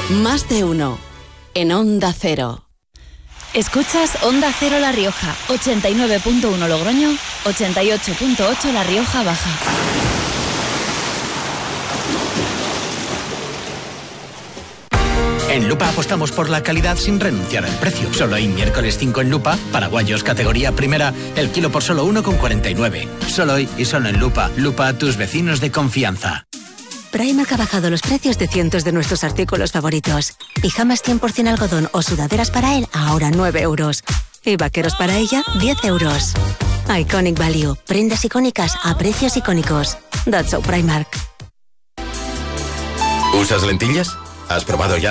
Más de uno. En Onda Cero. Escuchas Onda Cero La Rioja, 89.1 Logroño, 88.8 La Rioja Baja. En Lupa apostamos por la calidad sin renunciar al precio. Solo hay miércoles 5 en Lupa, paraguayos categoría primera, el kilo por solo 1,49. Solo hoy y solo en Lupa. Lupa, tus vecinos de confianza. Primark ha bajado los precios de cientos de nuestros artículos favoritos. Pijamas 100% algodón o sudaderas para él, ahora 9 euros. Y vaqueros para ella, 10 euros. Iconic Value. Prendas icónicas a precios icónicos. That's so Primark. ¿Usas lentillas? ¿Has probado ya